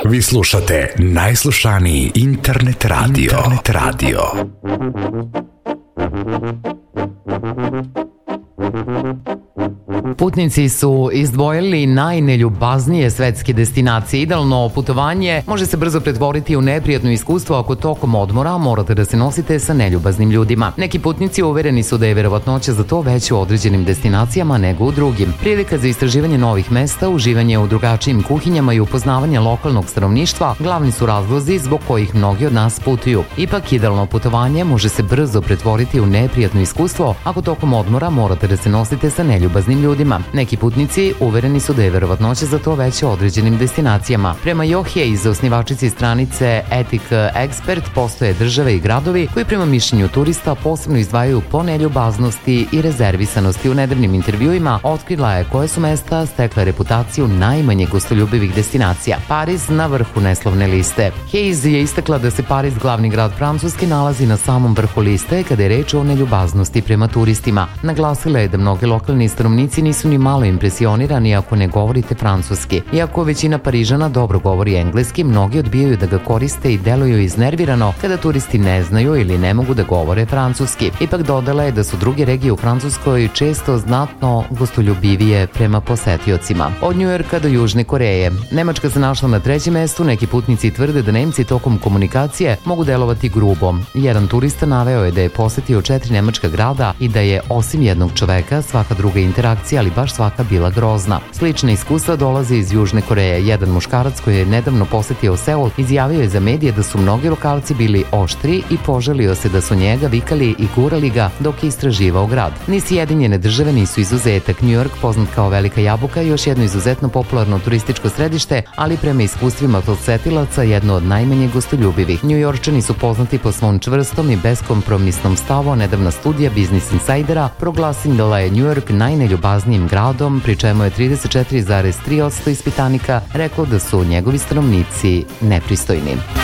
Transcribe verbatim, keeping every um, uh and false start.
Vi slušate najslušaniji internet radio. Internet radio. Putnici su izdvojili najneljubaznije svetske destinacije. Idealno putovanje može se brzo pretvoriti u neprijatno iskustvo ako tokom odmora morate da se nosite sa neljubaznim ljudima. Neki putnici uvereni su da je verovatnoća za to veća u određenim destinacijama nego u drugim. Prilika za istraživanje novih mesta, uživanje u drugačijim kuhinjama i upoznavanje lokalnog stanovništva glavni su razlozi zbog kojih mnogi od nas putuju. Ipak, idealno putovanje može se brzo pretvoriti u neprijatno iskustvo ako tokom odmora morate da se nosite sa neljubaznim ljudima. Neki putnici uvereni su da je verovatnoća za to veća u određenim destinacijama. Prema Johije iz osnivačici stranice Ethic Expert postoje države i gradovi koji prema mišljenju turista posebno izdvajaju po neljubaznosti i rezervisanosti. U nedavnim intervjuima otkrila je koje su mesta stekle reputaciju najmanje gostoljubivih destinacija. Pariz na vrhu neslovne liste. Hayes je istakla da se Pariz, glavni grad Francuske, nalazi na samom vrhu liste kada je reč o neljubaznosti prema turistima. Naglasila je da mnogi lokalni stanovnici nisu ni malo impresionirani ako ne govorite francuski. Iako većina Parižana dobro govori engleski, mnogi odbijaju da ga koriste i deluju iznervirano kada turisti ne znaju ili ne mogu da govore francuski. Ipak dodala je da su druge regije u Francuskoj često znatno gostoljubivije prema posetiocima. Od Njujorka do Južne Koreje. Nemačka se našla na trećem mestu. Neki putnici tvrde da Nemci tokom komunikacije mogu delovati grubo. Jedan turista naveo je da je posetio četiri nemačka grada i da je osim jednog čoveka svaka druga interakcija, ali baš svaka bila grozna. Slična iskustva dolaze iz Južne Koreje. Jedan muškarac koji je nedavno posetio Seul izjavio je za medije da su mnogi lokalci bili oštri i poželio se da su njega vikali i gurali ga dok je istraživao grad. Ni Sjedinjene države nisu izuzetak. New York, poznat kao Velika jabuka, još jedno izuzetno popularno turističko središte, ali prema iskustvima posetilaca jedno od najmanje gostoljubivih. Njujorčani su poznati po svom čvrstom i beskompromisnom stavu. Nedavna studija Business Insidera proglasila je New York najneljubaznijim gradom, pri čemu je trideset četiri zarez tri posto ispitanika reklo da su njegovi stanovnici nepristojni.